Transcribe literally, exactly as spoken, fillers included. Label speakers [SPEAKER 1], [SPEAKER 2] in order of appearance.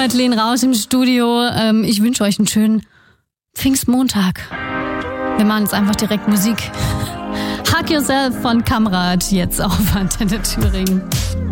[SPEAKER 1] Madeleine Rausch im Studio. Ähm, ich wünsche euch einen schönen Pfingstmontag. Wir machen jetzt einfach direkt Musik. Hug Yourself von Kamrat jetzt auf Antenne Thüringen.